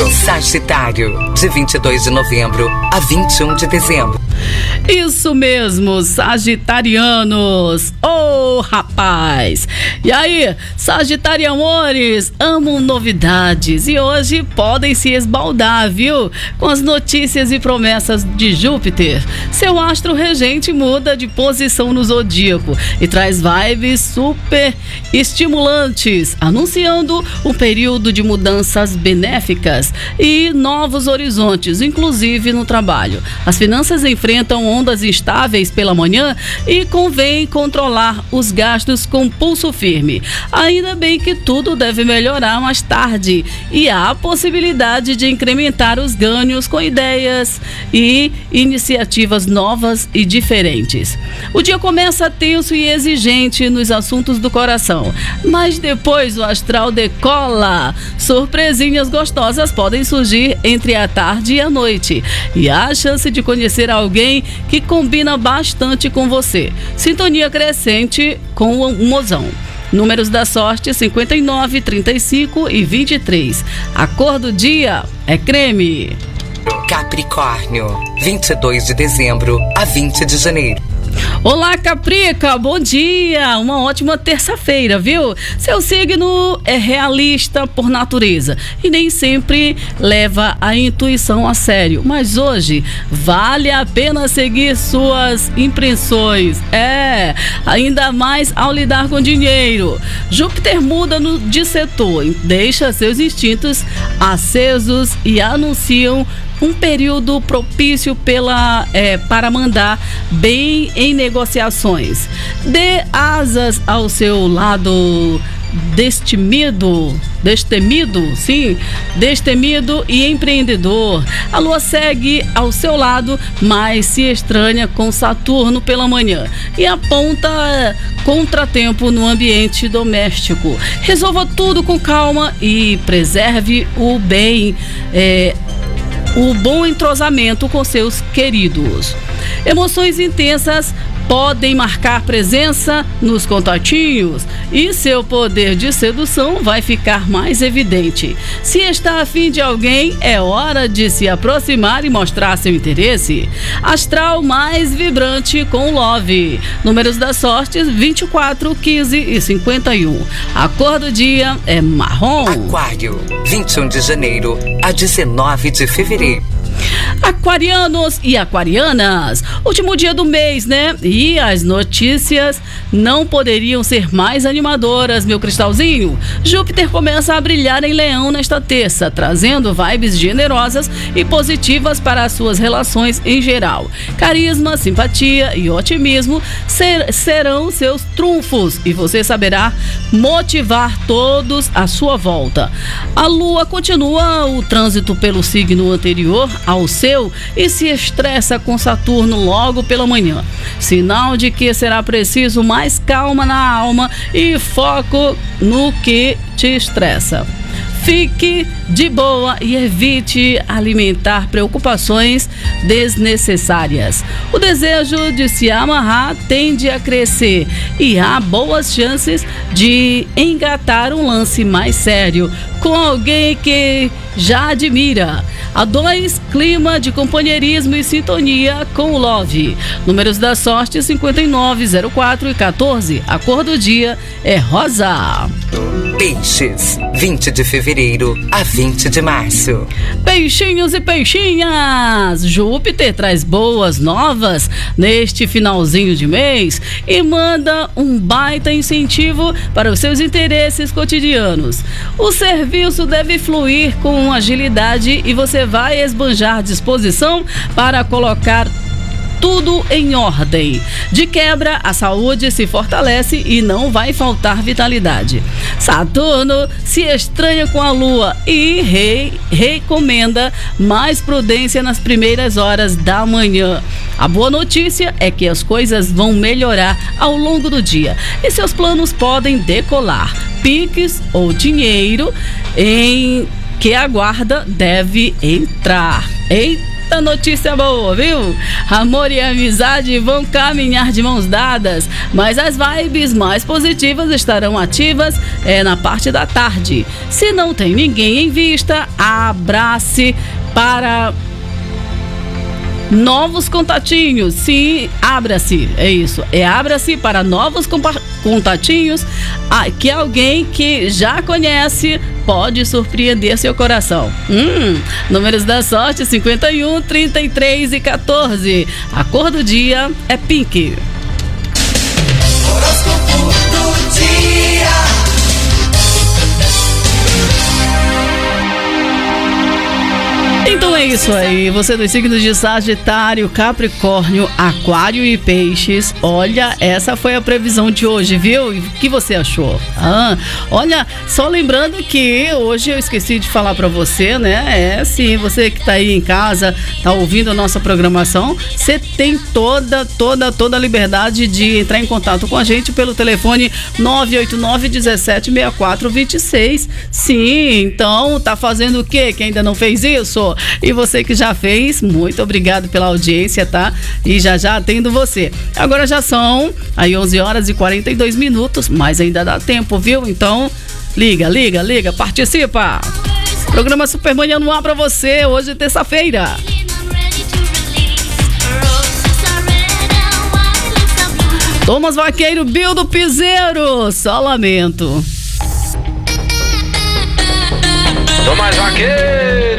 Sagitário, de 22 de novembro a 21 de dezembro. Isso mesmo, sagitarianos. Oh, rapaz! E aí, sagitariamores, amam novidades e hoje podem se esbaldar, viu? Com as notícias e promessas de Júpiter. Seu astro regente muda de posição no zodíaco e traz vibes super estimulantes, anunciando um período de mudanças benéficas e novos horizontes, inclusive no trabalho. As finanças enfrentam ondas instáveis pela manhã e convém controlar os gastos com pulso firme. Ainda bem que tudo deve melhorar mais tarde e há a possibilidade de incrementar os ganhos com ideias e iniciativas novas e diferentes. O dia começa tenso e exigente nos assuntos do coração, mas depois o astral decola. Surpresinhas gostosas podem surgir entre a tarde e a noite e há a chance de conhecer alguém que combina bastante com você. Sintonia crescente com o mozão. Números da sorte: 59, 35 e 23. A cor do dia é creme. Capricórnio, 22 de dezembro a 20 de janeiro. Olá, Caprica, bom dia, uma ótima terça-feira, viu? Seu signo é realista por natureza e nem sempre leva a intuição a sério, mas hoje vale a pena seguir suas impressões, ainda mais ao lidar com dinheiro. Júpiter muda de setor, deixa seus instintos acesos e anunciam um período propício para mandar bem em negociações. Dê asas ao seu lado destemido e empreendedor. A lua segue ao seu lado, mas se estranha com Saturno pela manhã e aponta contratempo no ambiente doméstico. Resolva tudo com calma e preserve o bom entrosamento com seus queridos. Emoções intensas podem marcar presença nos contatinhos e seu poder de sedução vai ficar mais evidente. Se está afim de alguém, é hora de se aproximar e mostrar seu interesse. Astral mais vibrante com Love. Números da sorte: 24, 15 e 51. A cor do dia é marrom. Aquário, 21 de janeiro a 19 de fevereiro. Aquarianos e aquarianas, último dia do mês, né? E as notícias não poderiam ser mais animadoras, meu cristalzinho. Júpiter começa a brilhar em Leão nesta terça, trazendo vibes generosas e positivas para as suas relações em geral. Carisma, simpatia e otimismo serão seus trunfos e você saberá motivar todos à sua volta. A Lua continua o trânsito pelo signo anterior ao seu e se estressa com Saturno logo pela manhã. Sinal de que será preciso mais calma na alma e foco no que te estressa. Fique de boa e evite alimentar preocupações desnecessárias. O desejo de se amarrar tende a crescer e há boas chances de engatar um lance mais sério com alguém que já admira. A 2, clima de companheirismo e sintonia com o Love. Números da sorte: 59, 04 e 14. A cor do dia é rosa. Peixes, 20 de fevereiro a 20 de março. Peixinhos e peixinhas, Júpiter traz boas novas neste finalzinho de mês e manda um baita incentivo para os seus interesses cotidianos. O serviço deve fluir com agilidade e você vai esbanjar disposição para colocar tudo em ordem. De quebra, a saúde se fortalece e não vai faltar vitalidade. Saturno se estranha com a Lua e recomenda mais prudência nas primeiras horas da manhã. A boa notícia é que as coisas vão melhorar ao longo do dia e seus planos podem decolar. Piques ou dinheiro em que a guarda deve entrar. Eita! muita notícia boa, viu? Amor e amizade vão caminhar de mãos dadas, mas as vibes mais positivas estarão ativas na parte da tarde. Se não tem ninguém em vista, abrace para novos contatinhos. Sim, abra-se, é isso. Abra-se para novos contatinhos, que alguém que já conhece pode surpreender seu coração. Números da sorte: 51, 33 e 14. A cor do dia é pink. Horóscopo do dia. Então é isso aí, você dos signos de Sagitário, Capricórnio, Aquário e Peixes. Olha, essa foi a previsão de hoje, viu? E o que você achou? Olha, só lembrando que hoje eu esqueci de falar pra você, né? Sim, você que tá aí em casa, tá ouvindo a nossa programação, você tem toda a liberdade de entrar em contato com a gente pelo telefone 989-176426. Sim, então tá fazendo o quê? Que ainda não fez isso? E você que já fez, muito obrigado pela audiência, tá? E já atendo você. Agora já são aí 11 horas e 42 minutos, mas ainda dá tempo, viu? Então, liga, participa! Programa Supermanhã no ar pra você, hoje terça-feira. Thomas Vaqueiro, Bill do Piseiro, só lamento. Thomas Vaqueiro.